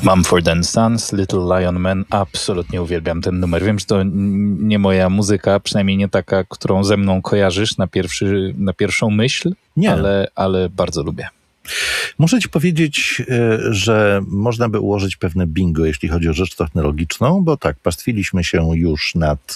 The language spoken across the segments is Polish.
Mumford & Sons, Little Lion Man. Absolutnie uwielbiam ten numer. Wiem, że to nie moja muzyka, przynajmniej nie taka, którą ze mną kojarzysz na pierwszą myśl, Nie. ale bardzo lubię. Muszę ci powiedzieć, że można by ułożyć pewne bingo, jeśli chodzi o rzecz technologiczną, bo tak, pastwiliśmy się już nad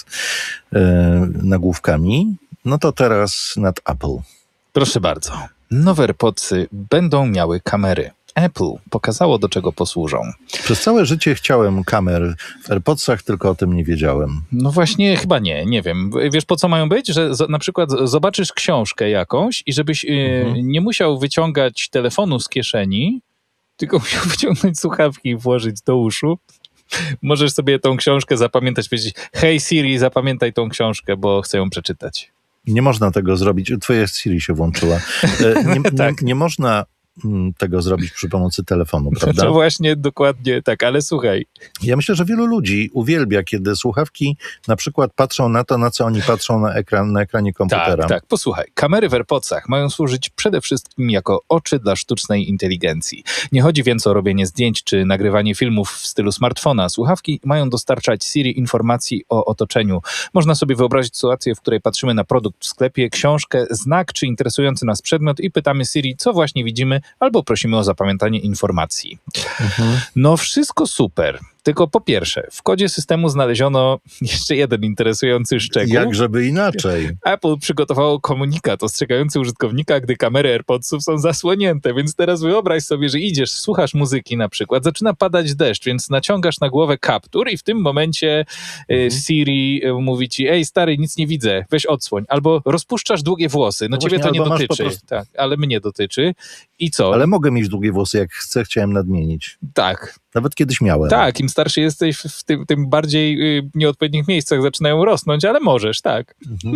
nagłówkami, no to teraz nad Apple. Proszę bardzo. Nowe AirPodsy będą miały kamery. Apple pokazało, do czego posłużą. Przez całe życie chciałem kamer w AirPodsach, tylko o tym nie wiedziałem. No właśnie, chyba nie wiem. Wiesz, po co mają być? Że na przykład zobaczysz książkę jakąś i żebyś nie musiał wyciągać telefonu z kieszeni, tylko musiał wyciągnąć słuchawki i włożyć do uszu. Możesz sobie tą książkę zapamiętać, powiedzieć: hej Siri, zapamiętaj tą książkę, bo chcę ją przeczytać. Nie można tego zrobić. Twoja Siri się włączyła. Tak. Nie można tego zrobić przy pomocy telefonu, prawda? To właśnie dokładnie tak, ale słuchaj. Ja myślę, że wielu ludzi uwielbia, kiedy słuchawki na przykład patrzą na to, na co oni patrzą na ekranie komputera. Tak, posłuchaj. Kamery w AirPodsach mają służyć przede wszystkim jako oczy dla sztucznej inteligencji. Nie chodzi więc o robienie zdjęć czy nagrywanie filmów w stylu smartfona. Słuchawki mają dostarczać Siri informacji o otoczeniu. Można sobie wyobrazić sytuację, w której patrzymy na produkt w sklepie, książkę, znak czy interesujący nas przedmiot i pytamy Siri, co właśnie widzimy, albo prosimy o zapamiętanie informacji. No wszystko super. Tylko po pierwsze, w kodzie systemu znaleziono jeszcze jeden interesujący szczegół. Jak żeby inaczej. Apple przygotowało komunikat ostrzegający użytkownika, gdy kamery AirPodsów są zasłonięte, więc teraz wyobraź sobie, że idziesz, słuchasz muzyki na przykład, zaczyna padać deszcz, więc naciągasz na głowę kaptur i w tym momencie Siri mówi ci: ej stary, nic nie widzę, weź odsłoń. Albo rozpuszczasz długie włosy, no ciebie to nie dotyczy, tak, ale mnie dotyczy. I co? Ale mogę mieć długie włosy, jak chcę, chciałem nadmienić. Tak. Nawet kiedyś miałem. Tak, im starszy jesteś, w tym bardziej nieodpowiednich miejscach zaczynają rosnąć, ale możesz, tak.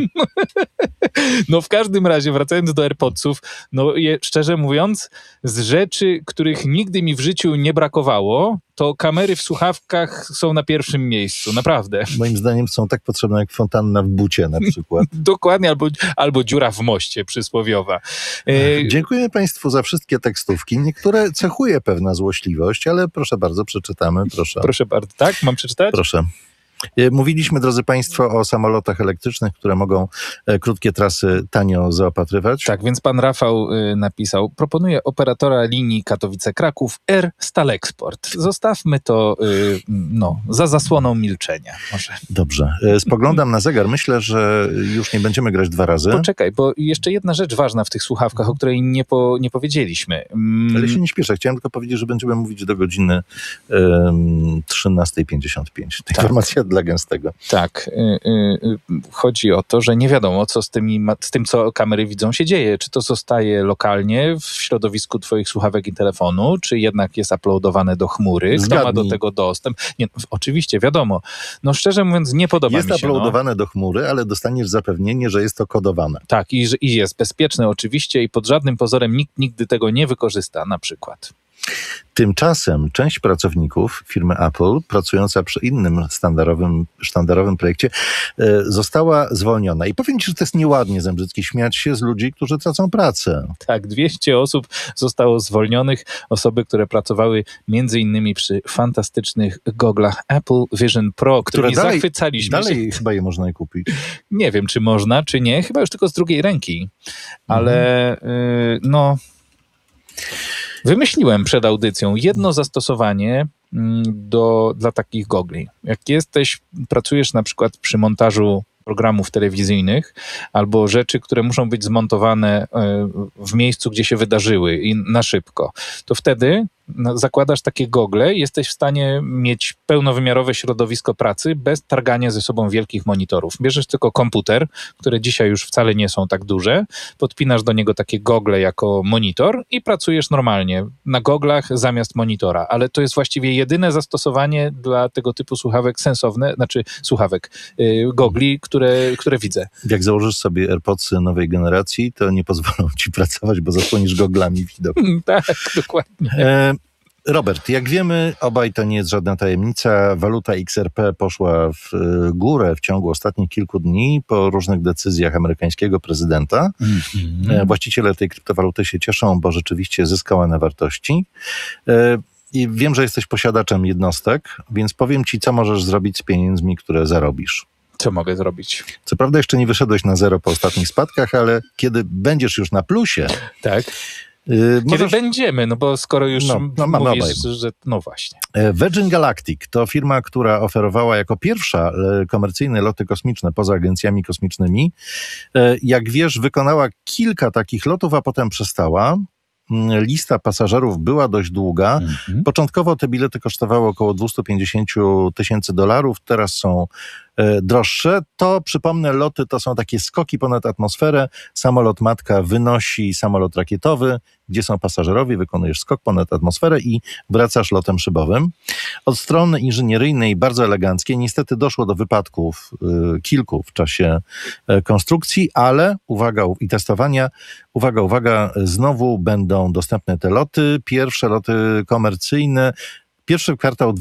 No w każdym razie, wracając do AirPodsów, no szczerze mówiąc, z rzeczy, których nigdy mi w życiu nie brakowało, to kamery w słuchawkach są na pierwszym miejscu, naprawdę. Moim zdaniem są tak potrzebne jak fontanna w bucie na przykład. Dokładnie, albo dziura w moście przysłowiowa. Dziękuję Państwu za wszystkie tekstówki. Niektóre cechuje pewna złośliwość, ale proszę bardzo, przeczytamy, proszę. Proszę bardzo, tak? Mam przeczytać? Proszę. Mówiliśmy, drodzy Państwo, o samolotach elektrycznych, które mogą krótkie trasy tanio zaopatrywać. Tak, więc pan Rafał napisał: proponuję operatora linii Katowice-Kraków Air Stalexport. Zostawmy to za zasłoną milczenia. Może. Dobrze. Spoglądam na zegar. Myślę, że już nie będziemy grać 2 razy. Poczekaj, bo jeszcze jedna rzecz ważna w tych słuchawkach, o której nie powiedzieliśmy. Ale się nie śpieszę. Chciałem tylko powiedzieć, że będziemy mówić do godziny 13:55. Informacja dla gęstego. Tak. Chodzi o to, że nie wiadomo, co z tym, co kamery widzą, się dzieje. Czy to zostaje lokalnie w środowisku twoich słuchawek i telefonu, czy jednak jest uploadowane do chmury? Kto ma do tego dostęp? Nie, oczywiście, wiadomo. No szczerze mówiąc, nie podoba mi się. Jest uploadowane do chmury, ale dostaniesz zapewnienie, że jest to kodowane. Tak, i jest bezpieczne oczywiście i pod żadnym pozorem nikt nigdy tego nie wykorzysta na przykład. Tymczasem część pracowników firmy Apple, pracująca przy innym sztandarowym projekcie, została zwolniona. I powiem ci, że to jest nieładnie, Zembrzycki, śmiać się z ludzi, którzy tracą pracę. Tak, 200 osób zostało zwolnionych. Osoby, które pracowały między innymi przy fantastycznych goglach Apple Vision Pro, którymi zachwycaliśmy się. Dalej chyba je można kupić. Nie wiem, czy można, czy nie. Chyba już tylko z drugiej ręki. Ale wymyśliłem przed audycją jedno zastosowanie dla takich gogli. Jak pracujesz na przykład przy montażu programów telewizyjnych albo rzeczy, które muszą być zmontowane w miejscu, gdzie się wydarzyły i na szybko, to wtedy zakładasz takie gogle i jesteś w stanie mieć pełnowymiarowe środowisko pracy bez targania ze sobą wielkich monitorów. Bierzesz tylko komputer, które dzisiaj już wcale nie są tak duże, podpinasz do niego takie gogle jako monitor i pracujesz normalnie na goglach zamiast monitora. Ale to jest właściwie jedyne zastosowanie dla tego typu słuchawek sensowne, gogli, które widzę. Jak założysz sobie AirPodsy nowej generacji, to nie pozwolą ci pracować, bo zasłonisz goglami widok. Tak, dokładnie. Robert, jak wiemy, obaj to nie jest żadna tajemnica, waluta XRP poszła w górę w ciągu ostatnich kilku dni po różnych decyzjach amerykańskiego prezydenta. Właściciele tej kryptowaluty się cieszą, bo rzeczywiście zyskała na wartości. i wiem, że jesteś posiadaczem jednostek, więc powiem ci, co możesz zrobić z pieniędzmi, które zarobisz. Co mogę zrobić? Co prawda jeszcze nie wyszedłeś na zero po ostatnich spadkach, ale kiedy będziesz już na plusie, Tak. Kiedy będziemy, no bo skoro już mówisz, że no właśnie. Virgin Galactic to firma, która oferowała jako pierwsza komercyjne loty kosmiczne poza agencjami kosmicznymi. Jak wiesz, wykonała kilka takich lotów, a potem przestała. Lista pasażerów była dość długa. Początkowo te bilety kosztowały około $250,000, teraz są droższe. To, przypomnę, loty to są takie skoki ponad atmosferę. Samolot matka wynosi samolot rakietowy, gdzie są pasażerowie, wykonujesz skok ponad atmosferę i wracasz lotem szybowym. Od strony inżynieryjnej bardzo eleganckie. Niestety doszło do wypadków kilku w czasie konstrukcji, ale i testowania, uwaga, znowu będą dostępne te loty. Pierwsze loty komercyjne, pierwszy kwartał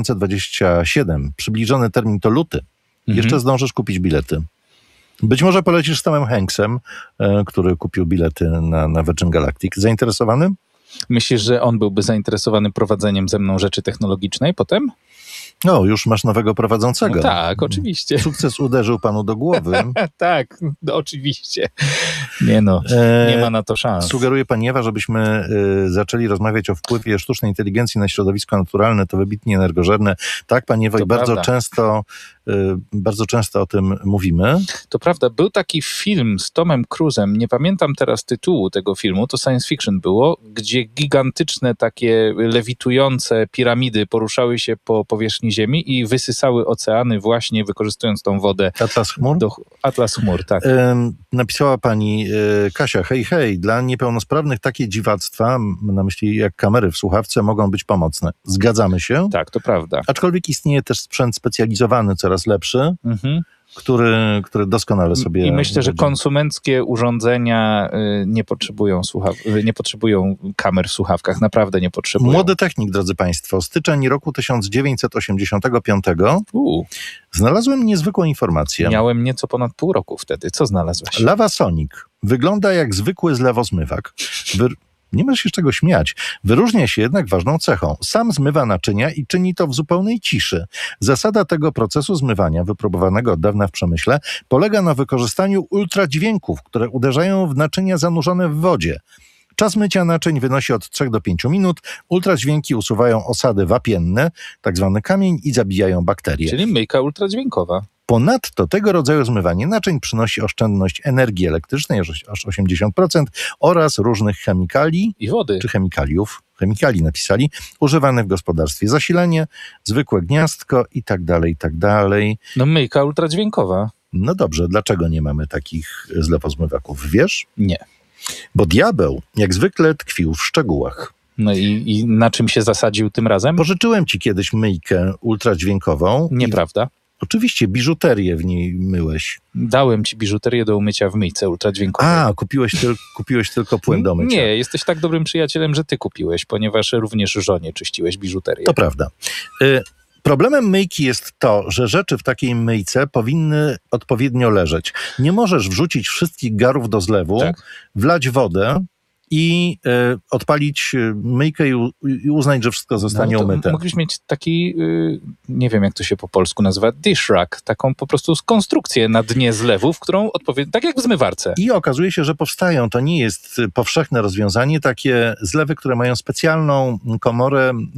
2027. Przybliżony termin to luty. Jeszcze zdążysz kupić bilety. Być może polecisz z Tomem Hanksem, który kupił bilety na Virgin Galactic. Zainteresowany? Myślisz, że on byłby zainteresowany prowadzeniem ze mną rzeczy technologicznej potem? No, już masz nowego prowadzącego. No tak, oczywiście. Sukces uderzył panu do głowy. Tak, no, oczywiście. Nie ma na to szans. Sugeruje pani Ewa, żebyśmy zaczęli rozmawiać o wpływie sztucznej inteligencji na środowisko naturalne. To wybitnie energożerne. Tak, pani Ewa, i bardzo często o tym mówimy. To prawda. Był taki film z Tomem Cruise'em, nie pamiętam teraz tytułu tego filmu, to science fiction było, gdzie gigantyczne takie lewitujące piramidy poruszały się po powierzchni Ziemi i wysysały oceany właśnie wykorzystując tą wodę. Atlas chmur? Atlas chmur, tak. Napisała pani Kasia, hej, dla niepełnosprawnych takie dziwactwa, na myśli jak kamery w słuchawce, mogą być pomocne. Zgadzamy się? Tak, to prawda. Aczkolwiek istnieje też sprzęt specjalizowany, coraz lepszy, który doskonale sobie... I myślę, że konsumenckie urządzenia nie potrzebują kamer w słuchawkach. Naprawdę nie potrzebują. Młody technik, drodzy państwo. Styczeń roku 1985. Znalazłem niezwykłą informację. Miałem nieco ponad pół roku wtedy. Co znalazłeś? Lavasonic wygląda jak zwykły zlewozmywak. Nie możesz się z czego śmiać. Wyróżnia się jednak ważną cechą. Sam zmywa naczynia i czyni to w zupełnej ciszy. Zasada tego procesu zmywania, wypróbowanego od dawna w przemyśle, polega na wykorzystaniu ultradźwięków, które uderzają w naczynia zanurzone w wodzie. Czas mycia naczyń wynosi od 3 do 5 minut. Ultradźwięki usuwają osady wapienne, tak zwany kamień, i zabijają bakterie. Czyli myjka ultradźwiękowa. Ponadto tego rodzaju zmywanie naczyń przynosi oszczędność energii elektrycznej aż 80% oraz różnych chemikali i wody. Czy chemikali napisali, używane w gospodarstwie. Zasilanie, zwykłe gniazdko i tak dalej. No myjka ultradźwiękowa. No dobrze, dlaczego nie mamy takich zlewozmywaków, wiesz? Nie. Bo diabeł jak zwykle tkwił w szczegółach. No i na czym się zasadził tym razem? Pożyczyłem ci kiedyś myjkę ultradźwiękową. Nieprawda. Oczywiście, biżuterię w niej myłeś. Dałem ci biżuterię do umycia w myjce ultradźwiękowej. A, kupiłeś tylko płyn do mycia. Nie, jesteś tak dobrym przyjacielem, że ty kupiłeś, ponieważ również żonie czyściłeś biżuterię. To prawda. Problemem myjki jest to, że rzeczy w takiej myjce powinny odpowiednio leżeć. Nie możesz wrzucić wszystkich garów do zlewu, wlać wodę i odpalić myjkę i uznać, że wszystko zostanie umyte. Mógłbyś mieć taki, nie wiem jak to się po polsku nazywa, dish rack, taką po prostu konstrukcję na dnie zlewu, w którą tak jak w zmywarce. I okazuje się, że powstają, to nie jest powszechne rozwiązanie, takie zlewy, które mają specjalną komorę